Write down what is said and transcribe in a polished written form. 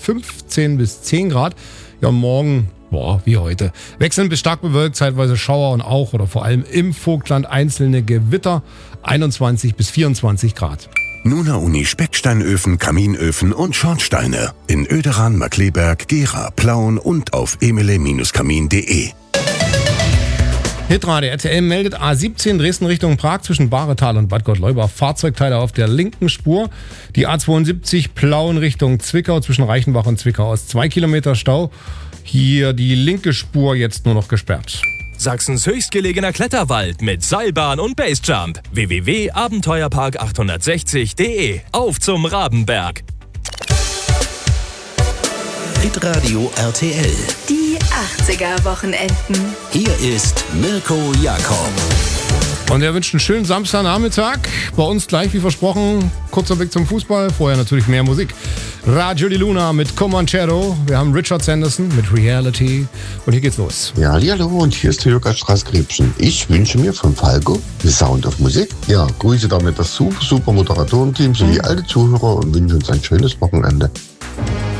15 bis 10 Grad. Ja, morgen, wie heute. Wechselnd bis stark bewölkt, zeitweise Schauer und auch oder vor allem im Vogtland einzelne Gewitter. 21 bis 24 Grad. Nuna Uni Specksteinöfen, Kaminöfen und Schornsteine. In Oederan, Markleberg, Gera, Plauen und auf emele-kamin.de. Hitradio RTL meldet A17 Dresden Richtung Prag zwischen Bahretal und Bad Gottleuba. Fahrzeugteile auf der linken Spur. Die A72 Plauen Richtung Zwickau zwischen Reichenbach und Zwickau aus 2 Kilometer Stau. Hier die linke Spur jetzt nur noch gesperrt. Sachsens höchstgelegener Kletterwald mit Seilbahn und Basejump. www.abenteuerpark860.de. Auf zum Rabenberg. Hitradio RTL. Die 80er-Wochenenden. Hier ist Mirko Jakob. Und er wünscht einen schönen Samstagnachmittag. Bei uns gleich, wie versprochen, kurzer Blick zum Fußball. Vorher natürlich mehr Musik. Radio di Luna mit Comanchero. Wir haben Richard Sanderson mit Reality. Und hier geht's los. Ja, hallo und hier ist Jürgen Straßgräbchen. Ich wünsche mir von Falco The Sound of Music. Ja, grüße damit das super Moderatorenteam sowie alle Zuhörer und wünsche uns ein schönes Wochenende.